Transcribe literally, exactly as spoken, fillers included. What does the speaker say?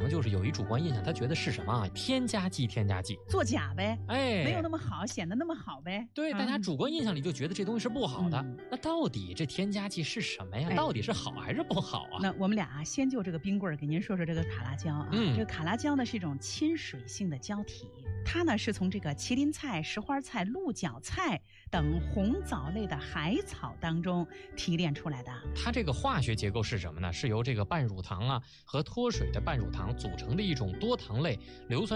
能就是有一主观印象，他觉得是什么啊？添加剂，添加剂， 作假呗， 哎， 没有那么好，显得那么好呗。 对，大家主观印象里就觉得这东西是不好的。 嗯、 那到底这添加剂是什么呀？哎、到底是好还是不好啊？ 那我们俩啊，先就这个冰棍儿给您说说这个卡拉胶啊。嗯，这个卡拉胶呢是一种亲水性的胶体。它呢是从这个麒麟菜、石花菜、鹿角菜等红藻类的海草当中提炼出来的。 它这个化学结构是什么呢？是由这个半乳糖啊和脱水的半乳糖组成的一种多糖类硫酸